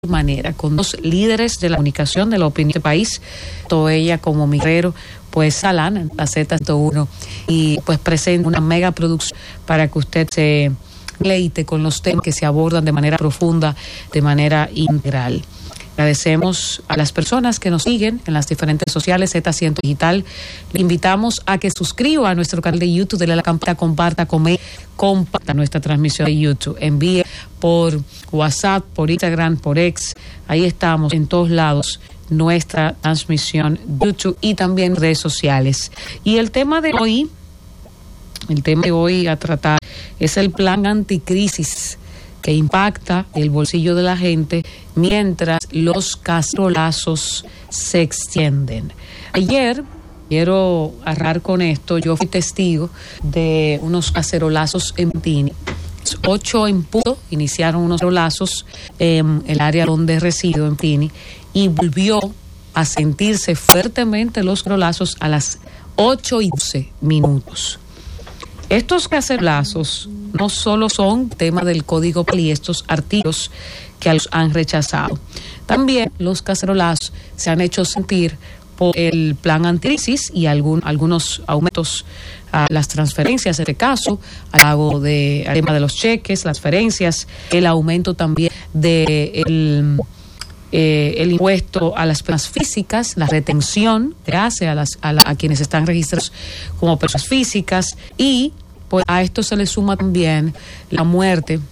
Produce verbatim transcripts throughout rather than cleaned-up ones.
manera, con dos líderes de la comunicación de la opinión de este país, todo ella como Migrero, pues Salán, en la Z ciento uno, y pues presenta una mega producción para que usted se deleite con los temas que se abordan de manera profunda, de manera integral. Agradecemos a las personas que nos siguen en las diferentes sociales, Z cien Digital. Le invitamos a que suscriba a nuestro canal de YouTube, dele a la campana, comparta, comente, comparta nuestra transmisión de YouTube. Envíe por WhatsApp, por Instagram, por X. Ahí estamos en todos lados nuestra transmisión de YouTube y también redes sociales. Y el tema de hoy, el tema de hoy a tratar es el plan anticrisis que impacta el bolsillo de la gente mientras los cacerolazos se extienden. Ayer, quiero agarrar con esto, yo fui testigo de unos cacerolazos en Piantini. Ocho en punto iniciaron unos cacerolazos en el área donde resido, en Piantini, y volvió a sentirse fuertemente los cacerolazos a las ocho y doce minutos. Estos cacerolazos no solo son tema del Código Penal y estos artículos que los han rechazado. También los cacerolazos se han hecho sentir por el plan anticrisis y algún, algunos aumentos a las transferencias, en este caso, al pago de, al tema de los cheques, las transferencias, el aumento también de el, eh, el impuesto a las personas físicas, la retención que hace a, las, a, la, a quienes están registrados como personas físicas, y pues a esto se le suma también la muerte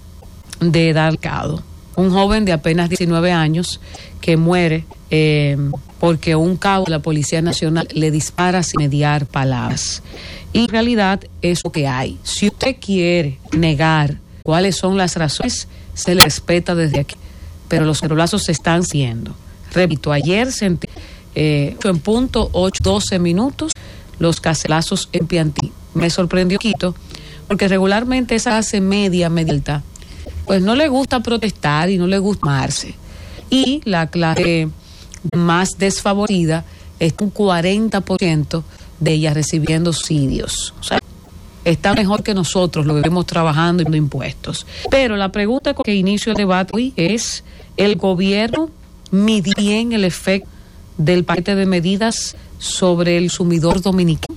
de Dalcado, un joven de apenas diecinueve años que muere eh, porque un cabo de la Policía Nacional le dispara sin mediar palabras. Y en realidad es lo que hay. Si usted quiere negar cuáles son las razones, se le respeta desde aquí. Pero los cacerolazos se están haciendo. Repito, ayer sentí eh, en punto ocho, doce minutos los cacerolazos en Piantini. Me sorprendió Quito, porque regularmente esa clase media, media alta, pues no le gusta protestar y no le gusta amarse. Y la clase más desfavorida es un cuarenta por ciento de ellas recibiendo subsidios. O sea, está mejor que nosotros, lo que vemos trabajando y dando impuestos. Pero la pregunta con que inicio el debate hoy es: ¿el gobierno midió bien el efecto del paquete de medidas sobre el consumidor dominicano?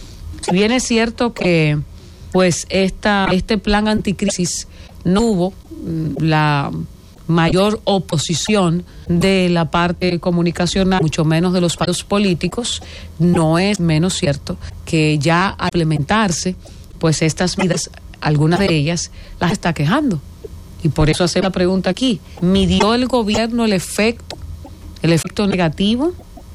Si bien es cierto que pues esta, este plan anticrisis no hubo la mayor oposición de la parte comunicacional, mucho menos de los partidos políticos, no es menos cierto que ya al implementarse, pues estas medidas, algunas de ellas las está quejando. Y por eso hace la pregunta aquí: ¿midió el gobierno el efecto, el efecto negativo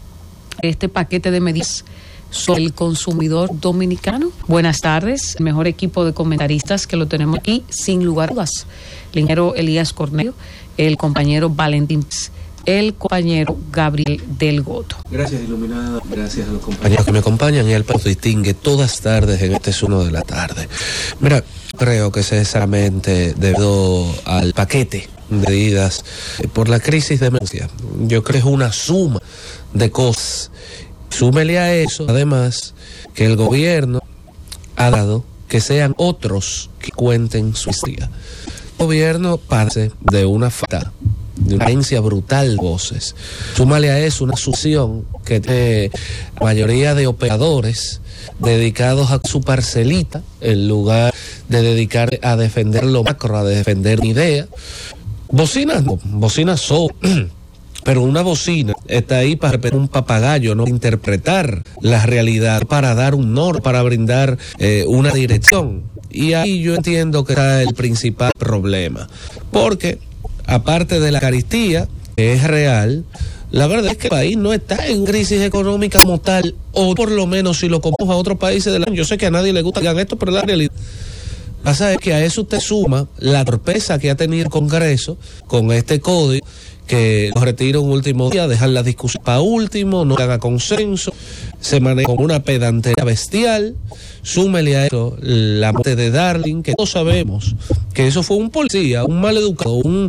de este paquete de medidas sobre el consumidor dominicano? Buenas tardes, el mejor equipo de comentaristas que lo tenemos aquí, sin lugar a dudas. El ingeniero Elías Cornelio, el compañero Valentín, el compañero Gabriel Delgoto. Gracias, iluminada. Gracias a los compañeros que me acompañan y al paso distingue todas tardes en este uno de la tarde. Mira, creo que sinceramente debido al paquete de medidas por la crisis de emergencia, yo creo que es una suma de cosas. Súmele a eso, además, que el gobierno ha dado que sean otros que cuenten su historia. El gobierno parte de una falta, de una carencia brutal de voces. Súmale a eso una sucesión que tiene la mayoría de operadores dedicados a su parcelita, en lugar de dedicar a defender lo macro, a defender una idea. Bocinas no, bocinas son... Pero una bocina está ahí para repetir un papagayo, no interpretar la realidad, para dar un norte, para brindar eh, una dirección. Y ahí yo entiendo que está el principal problema. Porque, aparte de la carestía, que es real, la verdad es que el país no está en crisis económica como tal, o por lo menos si lo comparamos a otros países del mundo. Yo sé que a nadie le gusta que hagan esto, pero la realidad pasa es que a eso usted suma la torpeza que ha tenido el Congreso con este código, que lo retira un último día, dejar la discusión para último, no haga consenso, se maneja con una pedantería bestial. Súmele a eso la muerte de Darling, que todos sabemos que eso fue un policía, un mal educado, un